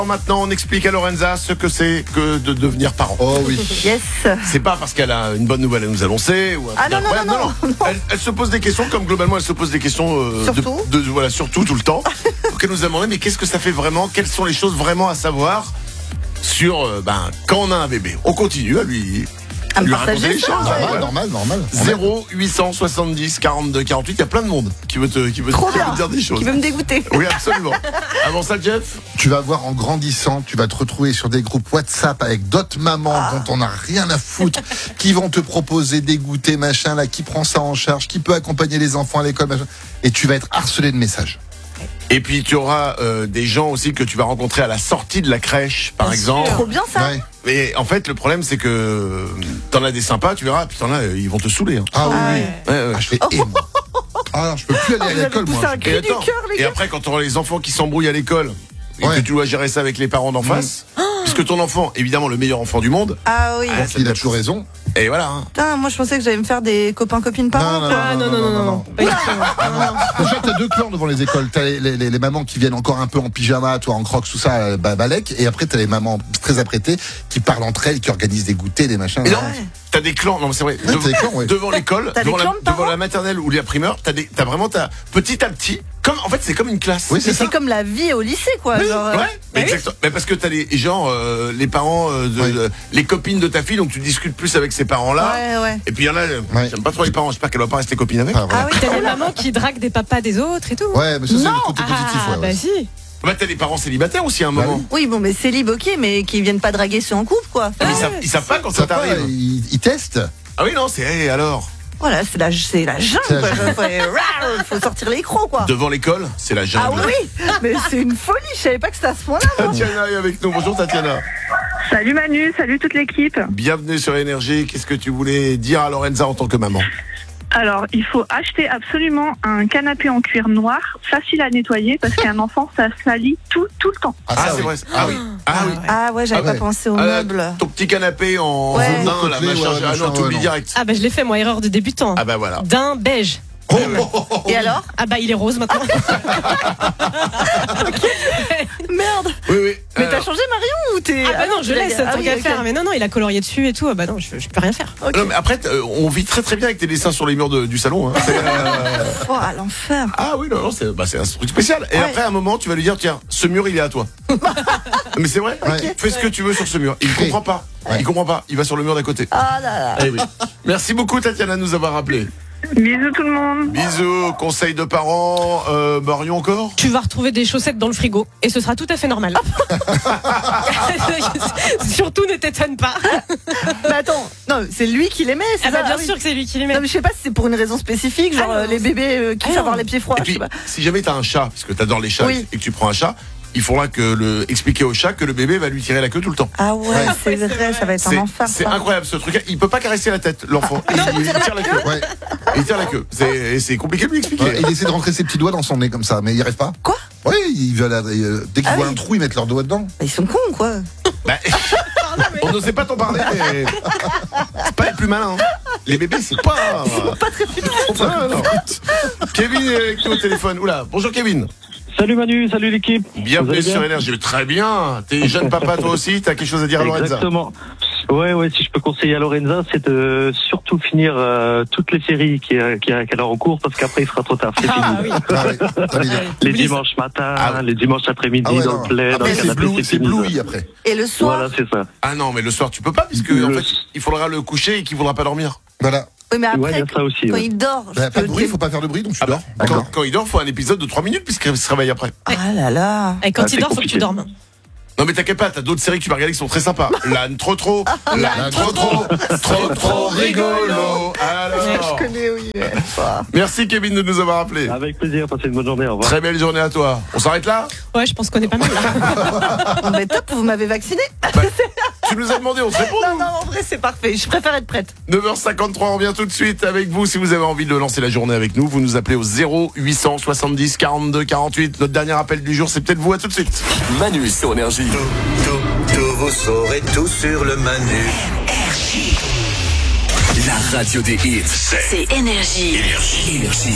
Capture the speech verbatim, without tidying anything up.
Maintenant, on explique à Lorenza ce que c'est que de devenir parent. Oh oui. Yes. C'est pas parce qu'elle a une bonne nouvelle à nous annoncer. Ou un Ah truc non, non, incroyable. non, non, non. Elle, elle se pose des questions, comme globalement elle se pose des questions euh, Surtout. de, de- voilà, surtout tout le temps. Donc elle nous a demandé, mais qu'est-ce que ça fait vraiment? Quelles sont les choses vraiment à savoir sur euh, ben, quand on a un bébé? On continue à lui, À me lui partager raconter les ça, choses. ouais. Normal, Voilà. normal, normal. zéro huit cent soixante-dix quarante-deux quarante-huit, il y a plein de monde qui veut te, qui veut, Trop qui veut bien. te dire des choses. Qui veut me dégoûter. Oui, absolument. Avant ça, Jeff, Tu vas voir en grandissant, tu vas te retrouver sur des groupes WhatsApp avec d'autres mamans Ah. dont on n'a rien à foutre, qui vont te proposer des goûters, machin, là, qui prend ça en charge, qui peut accompagner les enfants à l'école, machin. Et tu vas être harcelé de messages. et puis tu auras euh, des gens aussi que tu vas rencontrer à la sortie de la crèche, par exemple. Trop bien ça. Ouais. Mais en fait, le problème, c'est que euh, t'en as des sympas, tu verras, puis t'en as, euh, ils vont te saouler. Hein. Ah oui, Ah oui. ouais. Ouais, ouais. Ah, je fais eh, moi. Ah non, je peux plus aller Ah, à vous avez l'école, poussé moi. un Et, cri du attends, cœur, les et gars. après, quand tu auras les enfants qui s'embrouillent à l'école, et Ouais. que tu dois gérer ça avec les parents d'en face, puisque ton enfant, évidemment, le meilleur enfant du monde, Ah oui. Ah, Il a toujours raison. et voilà. Hein. Putain, moi je pensais que j'allais me faire des copains-copines parents. Non, non, quoi. Ah non, non, non, non, non. Pas du tout. Déjà, t'as deux clans devant les écoles. T'as les, les, les, les mamans qui viennent encore un peu en pyjama, toi en crocs, tout ça, euh, bah, balèque. Et après, t'as les mamans très apprêtées qui parlent entre elles, qui organisent des goûters, des machins. Et non, Ouais. t'as des clans, non, mais c'est vrai. Ouais, Dev- t'as des clans, ouais. Devant l'école, T'as des devant, la, clans de devant parents la maternelle ou la primaire, t'as des, t'as vraiment, t'as petit à petit, comme, en fait, c'est comme une classe. Oui, Mais c'est ça. c'est comme la vie au lycée, quoi. Oui, genre, euh, ouais, mais exactement. Mais parce que t'as les gens, euh, les parents, euh, de, Oui. de- les copines de ta fille, donc tu discutes plus avec ces parents-là. Ouais, ouais. Et puis il y en a, euh, Ouais. j'aime pas trop les parents, j'espère qu'elle va pas rester copine avec. Ah, voilà. Ah oui. T'as des mamans qui draguent des papas des autres et tout. Ouais, mais ça, c'est Non. le côté positif. Ah, Ouais, ouais. bah si. Bah t'as des parents célibataires aussi à un Bah moment. Oui, bon, mais c'est libre, ok, mais qui viennent pas draguer ceux en couple, quoi. Mais ils, Ouais, savent, ils savent pas quand ça Ça part, t'arrive. ils, ils testent. Ah oui, non, c'est hey, alors. Voilà, c'est la, c'est la jungle, C'est la quoi. jungle. Faut, faut sortir les crocs, quoi. Devant l'école, c'est la jungle. Ah oui, mais c'est une folie, je savais pas que c'était à ce point-là, moi. Tatiana est avec nous. Bonjour Tatiana. Salut Manu, salut toute l'équipe. Bienvenue sur Énergie. Qu'est-ce que tu voulais dire à Lorenza en tant que maman? Alors, il faut acheter absolument un canapé en cuir noir, facile à nettoyer, parce qu'un enfant, ça salit tout, tout le temps. Ah, ça, c'est oui. vrai. Ah oui. Ah oui. Ah ouais, j'avais Ah pas ouais. pensé aux Ah, meubles. ton petit canapé en Ouais. venin, là, Côtelé, machin. ouais, ah machin, non, t'oublies ouais, non. direct. Ah bah je l'ai fait moi, erreur de débutant. Ah bah voilà. D'un beige. Oh, oh, oh, oh. Et alors? Ah bah il est rose maintenant. Merde. Oui, oui. Mais Alors, t'as changé Marion ou t'es... Ah bah non, je laisse, Ah tant oui, qu'à ok. faire. Mais non, non, il a colorié dessus et tout. Ah bah non, je, je peux rien faire. Ok. non, mais après, t- euh, on vit très très bien avec tes dessins sur les murs de- du salon. Hein. C'est, euh, Oh, à l'enfer. Ah oui, non, non, c'est bah, c'est un truc spécial. Et Ouais. après, à un moment, tu vas lui dire, tiens, ce mur, il est à toi. Mais c'est vrai. Ouais. Fais ce que tu veux sur ce mur. Il Crée. comprend pas. Ouais. Il comprend pas. Il va sur le mur d'à côté. Ah là là. Eh oui. Merci beaucoup, Tatiana, de nous avoir rappelé. Bisous tout le monde. Bisous, conseils de parents. Euh, Marion encore? Tu vas retrouver des chaussettes dans le frigo et ce sera tout à fait normal. Surtout ne t'étonne pas. Mais attends, non, c'est lui qui les met, c'est Ah bah ça? bien Ah oui. sûr que c'est lui qui les met. Non, mais je sais pas si c'est pour une raison spécifique, genre Ah non, euh, les c'est- bébés euh, qui Ah savent non. avoir les pieds froids, Et je sais puis, pas. si jamais t'as un chat, parce que t'adores les chats Oui. et que tu prends un chat, il faudra que le expliquer au chat que le bébé va lui tirer la queue tout le temps. Ah ouais, Ouais. c'est Ouais, c'est vrai, vrai. ça va être un C'est enfer. c'est ça. incroyable ce truc. Il peut pas caresser la tête, l'enfant. il, il tire la queue. Ouais. Il tire la queue. C'est et c'est compliqué de lui expliquer. Ouais, il essaie de rentrer ses petits doigts dans son nez comme ça, mais il n'y arrive pas. Quoi? Oui, il veut la- euh, dès qu'ils Ah voient oui. un trou, ils mettent leurs doigts dedans. Bah, ils sont cons, quoi. Bah, on n'osait pas t'en parler, mais c'est pas les plus malins. hein. Les bébés, c'est pas. Pas très fluide. Ah, non. Kevin est avec nous au téléphone. Oula, bonjour Kevin. Salut Manu, salut l'équipe. Vous Bienvenue allez bien sur Énergie. Très bien. T'es jeune papa toi aussi. T'as quelque chose à dire à Lorenza? Exactement. Ouais, ouais, si je peux conseiller à Lorenza, c'est de surtout finir euh, toutes les séries qui, euh, qui, qu'elle a en cours, parce qu'après il sera trop tard. C'est Ah fini. oui. Ah, ouais. Ah, mais- Les Oublie ça. dimanches matin, Ah ouais. les dimanches après-midi, ah ouais, dans non. le plaid, dans Après, le c'est canapé, blue, c'est c'est fini. blouilli après. Et le soir. Voilà, c'est ça. Ah non, mais le soir tu peux pas puisque Le- en fait il faudra le coucher et qu'il voudra pas dormir. Voilà. Oui, mais Ouais, il après, y a ça aussi. quand ouais. il dort, je Bah, pas peux de bruit, te- faut pas faire de bruit, donc tu Ah dors. bah, quand, D'accord. quand il dort, faut un épisode de trois minutes puisqu'il se réveille après. Ah là là. Et quand Ah, il c'est dort, faut que tu compliqué. dormes. Non mais t'inquiète pas, t'as d'autres séries que tu vas regarder qui sont très sympas. L'âne trop trop, l'âne L'âne trop trop, trop trop rigolo. Alors, Je connais, oui. ouais. Bah. merci Kevin de nous avoir appelé. Avec plaisir, passez une bonne journée, au revoir. Très belle journée à toi. On s'arrête là? Ouais, je pense qu'on est pas mal là. Mais top, vous m'avez vacciné. Tu nous as demandé, on te répond. Non, non, en vrai, c'est parfait. Je préfère être prête. neuf heures cinquante-trois, on revient tout de suite avec vous. Si vous avez envie de lancer la journée avec nous, vous nous appelez au zéro huit cent soixante-dix quarante-deux quarante-huit. Notre dernier appel du jour, c'est peut-être vous. À tout de suite. Manu sur Énergie. Tout, tout, tout, vous saurez tout sur le Manu. La radio des hits. C'est Énergie. Énergie. Énergie.